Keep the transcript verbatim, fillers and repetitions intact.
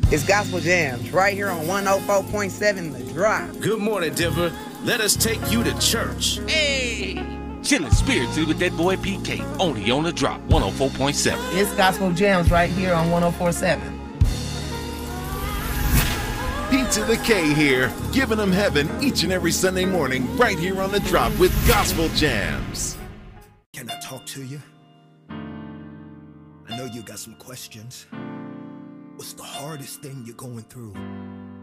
It's Gospel Jams right here on one oh four point seven The Drop. Good morning, Denver. Let us take you to church. Hey! Chillin' spiritually with that boy P K, only on The Drop, one oh four point seven. It's Gospel Jams right here on one oh four point seven. Pizza the K here, giving them heaven each and every Sunday morning right here on The Drop with Gospel Jams. Can I talk to you? I know you got some questions. What's the hardest thing you're going through?